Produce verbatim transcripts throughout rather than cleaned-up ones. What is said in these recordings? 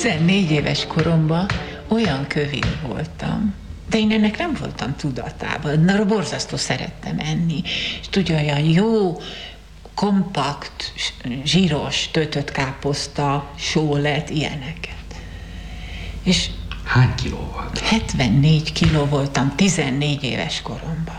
tizennégy éves koromban olyan kövér voltam, de én ennek nem voltam tudatában. Na, borzasztó szerettem enni. És tudja, olyan jó, kompakt, zsíros, töltött káposzta, sólet, ilyeneket. És hány kiló volt? hetvennégy kiló voltam tizennégy éves koromban.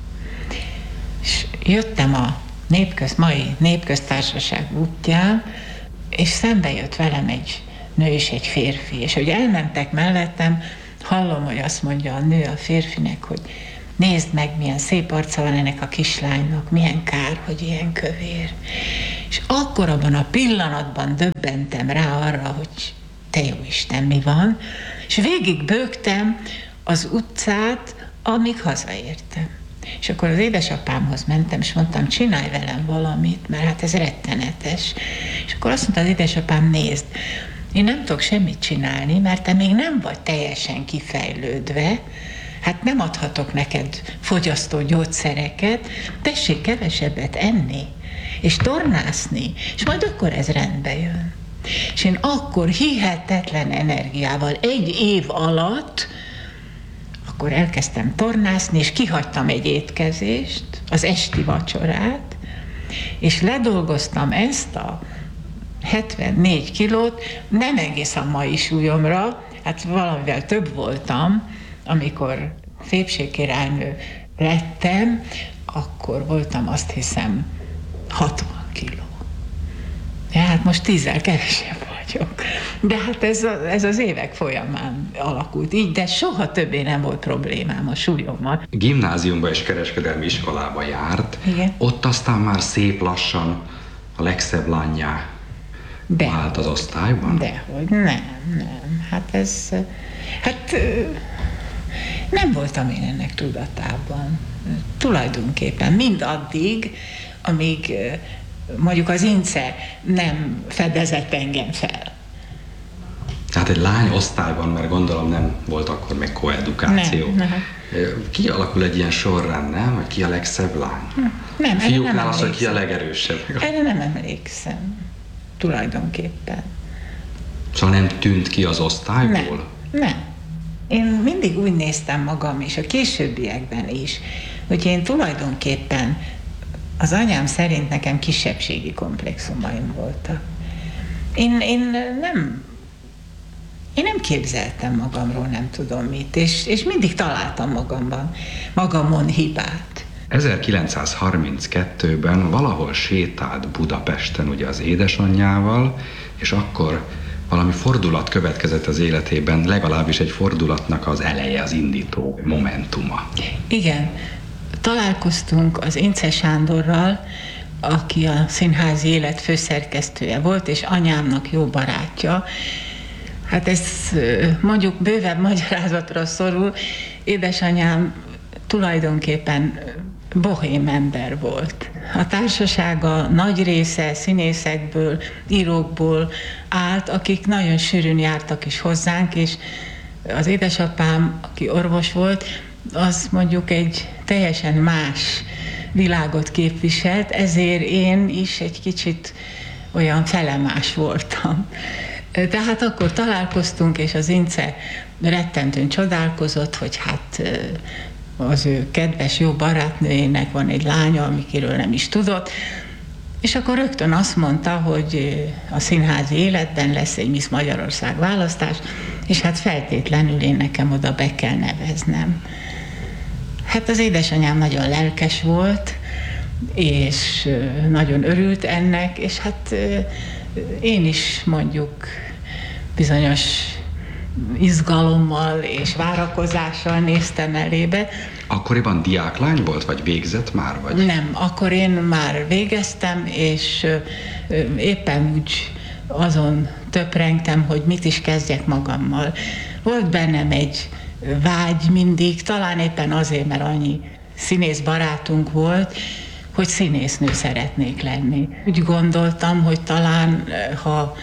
És jöttem a népköz, mai népköztársaság útján, és szembe jött velem egy nő és egy férfi. És hogy elmentek mellettem, hallom, hogy azt mondja a nő a férfinek, hogy nézd meg, milyen szép arca van ennek a kislánynak, milyen kár, hogy ilyen kövér. És akkor abban a pillanatban döbbentem rá arra, hogy te jó Isten, mi van? És végig bőgtem az utcát, amíg hazaértem. És akkor az édesapámhoz mentem, és mondtam, csinálj velem valamit, mert hát ez rettenetes. És akkor azt mondta az édesapám, nézd, én nem tudok semmit csinálni, mert te még nem vagy teljesen kifejlődve, hát nem adhatok neked fogyasztó gyógyszereket, tessék kevesebbet enni, és tornászni, és majd akkor ez rendbe jön. És én akkor hihetetlen energiával, egy év alatt, akkor elkezdtem tornászni, és kihagytam egy étkezést, az esti vacsorát, és ledolgoztam ezt a hetvennégy kilót, nem egész a mai súlyomra, hát valamivel több voltam, amikor szépségkirálynő lettem, akkor voltam, azt hiszem, hatvan kiló. Ja, hát most tízzel kevesebb vagyok. De hát ez, a, ez az évek folyamán alakult így, de soha többé nem volt problémám a súlyommal. Gimnáziumba és kereskedelmi iskolába járt. Igen. Ott aztán már szép lassan a legszebb lányá De vált az osztályban? Dehogy, nem, nem. Hát ez, hát nem voltam én ennek tudatában. Tulajdonképpen mindaddig, amíg mondjuk az INCE nem fedezett engem fel. Tehát egy lány osztályban, mert gondolom nem volt akkor még koedukáció. Nem, nem. Kialakul egy ilyen sorrend, nem? Hogy ki a legszebb lány? Nem, Fiúknál az, hogy ki a legerősebb. Erre nem emlékszem. Tulajdonképpen. Szóval nem tűnt ki az osztályból? Nem, nem. Én mindig úgy néztem magam, és a későbbiekben is, hogy én tulajdonképpen az anyám szerint nekem kisebbségi komplexumaim voltak. Én, én nem én nem képzeltem magamról nem tudom mit, és, és mindig találtam magamban, magamon hibát. ezerkilencszázharminckettőben valahol sétált Budapesten ugye az édesanyjával, és akkor valami fordulat következett az életében, legalábbis egy fordulatnak az eleje, az indító momentuma. Igen, találkoztunk az Ince Sándorral, aki a színházi élet főszerkesztője volt, és anyámnak jó barátja. Hát ez mondjuk bővebb magyarázatra szorul, édesanyám tulajdonképpen bohém ember volt. A társasága nagy része színészekből, írókból állt, akik nagyon sűrűn jártak is hozzánk, és az édesapám, aki orvos volt, az mondjuk egy teljesen más világot képviselt, ezért én is egy kicsit olyan felemás voltam. Tehát akkor találkoztunk, és az Ince rettentően csodálkozott, hogy hát az ő kedves, jó barátnőjének van egy lánya, amikiről nem is tudott, és akkor rögtön azt mondta, hogy a színházi életben lesz egy Miss Magyarország választás, és hát feltétlenül én nekem oda be kell neveznem. Hát az édesanyám nagyon lelkes volt, és nagyon örült ennek, és hát én is mondjuk bizonyos izgalommal és várakozással néztem elébe. Akkoriban diáklány volt, vagy végzett már? Vagy? Nem, akkor én már végeztem, és éppen úgy azon töprengtem, hogy mit is kezdjek magammal. Volt bennem egy vágy mindig, talán éppen azért, mert annyi színész barátunk volt, hogy színésznő szeretnék lenni. Úgy gondoltam, hogy talán, ha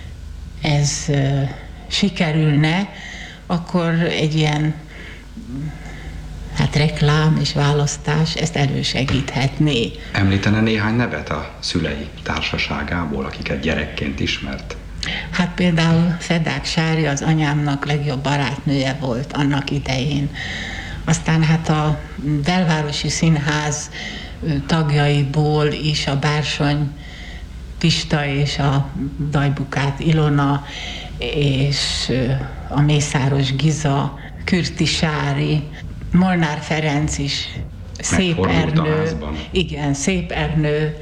ez sikerülne, akkor egy ilyen hát reklám és választás ezt elősegíthetné. Említene néhány nevet a szülei társaságából, akiket gyerekként ismert? Hát például Fedák Sári az anyámnak legjobb barátnője volt annak idején. Aztán hát a Belvárosi Színház tagjaiból is a Bársony Pista és a Dajbukát Ilona és a Mészáros Giza, Kürti Sári, Molnár Ferenc is, Szép Ernő, igen, Szép Ernő.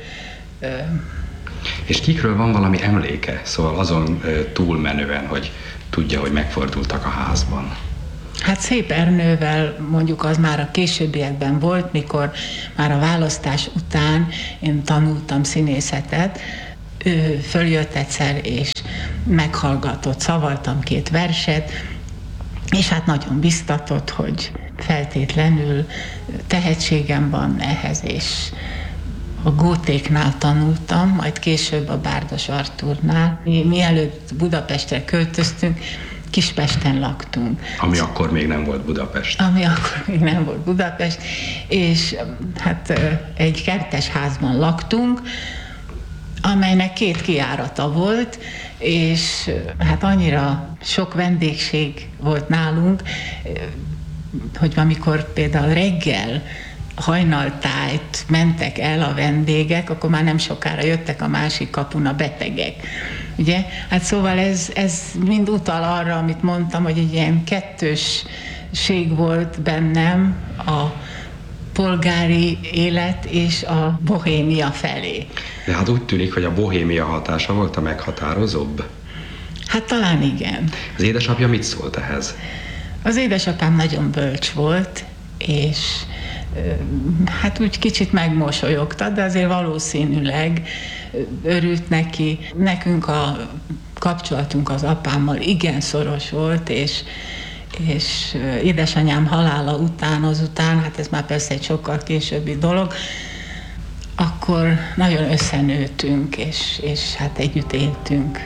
És kikről van valami emléke? Szóval azon túlmenően, hogy tudja, hogy megfordultak a házban. Hát Szép Ernővel mondjuk az már a későbbiekben volt, mikor már a választás után én tanultam színészetet, ő följött egyszer és meghallgatott, szavaltam két verset, és hát nagyon biztatott, hogy feltétlenül tehetségem van ehhez, és a Gótéknál tanultam, majd később a Bárdos Artúrnál. Mi, mielőtt Budapestre költöztünk, Kispesten laktunk. Ami akkor még nem volt Budapest. Ami akkor még nem volt Budapest, és hát egy kertes házban laktunk, amelynek két kijárata volt, és hát annyira sok vendégség volt nálunk, hogy amikor például reggel hajnaltájt mentek el a vendégek, akkor már nem sokára jöttek a másik kapun a betegek. Ugye? Hát szóval ez, ez mind utal arra, amit mondtam, hogy egy ilyen kettősség volt bennem a polgári élet és a bohémia felé. De hát úgy tűnik, hogy a bohémia hatása volt a meghatározóbb. Hát talán igen. Az édesapja mit szólt ehhez? Az édesapám nagyon bölcs volt, és hát úgy kicsit megmosolyogta, de azért valószínűleg örült neki. Nekünk a kapcsolatunk az apámmal igen szoros volt, és, és édesanyám halála után, azután, hát ez már persze egy sokkal későbbi dolog, akkor nagyon összenőttünk, és, és hát együtt éltünk.